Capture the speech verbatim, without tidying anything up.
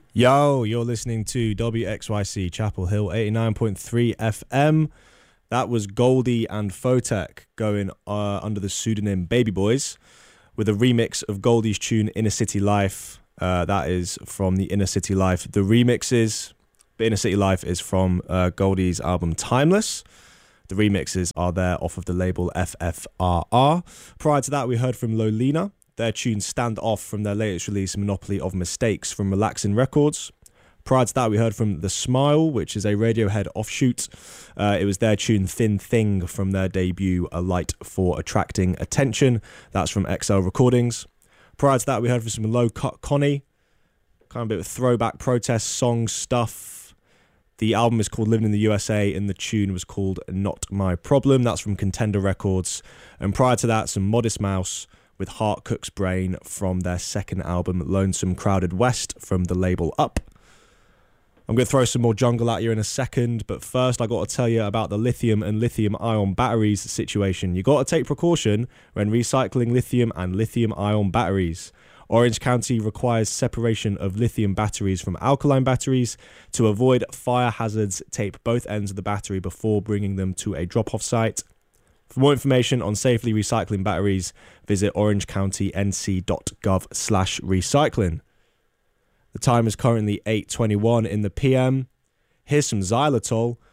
Yo, you're listening to W X Y C Chapel Hill eighty-nine point three F M. That was Goldie and Photek going uh, under the pseudonym Baby Boys with a remix of Goldie's tune Inner City Life. Uh, that is from the Inner City Life. The remixes, the Inner City Life is from uh, Goldie's album Timeless. The remixes are there off of the label F F R R. Prior to that, we heard from Lolina. Their tune Stand Off from their latest release, Monopoly of Mistakes, from Relaxing Records. Prior to that, we heard from The Smile, which is a Radiohead offshoot. Uh, it was their tune Thin Thing from their debut, A Light for Attracting Attention. That's from X L Recordings. Prior to that, we heard from some Low Cut Connie, kind of a bit of throwback protest song stuff. The album is called Living in the U S A, and the tune was called Not My Problem. That's from Contender Records. And prior to that, some Modest Mouse with Heart Cook's Brain from their second album, Lonesome Crowded West, from the label Up. I'm going to throw some more jungle at you in a second, but first I got to tell you about the lithium and lithium-ion batteries situation. You got to take precaution when recycling lithium and lithium-ion batteries. Orange County requires separation of lithium batteries from alkaline batteries. To avoid fire hazards, tape both ends of the battery before bringing them to a drop-off site. For more information on safely recycling batteries, visit orangecounty.nc.gov slash recycling. The time is currently eight twenty-one in the P M. Here's some xylitol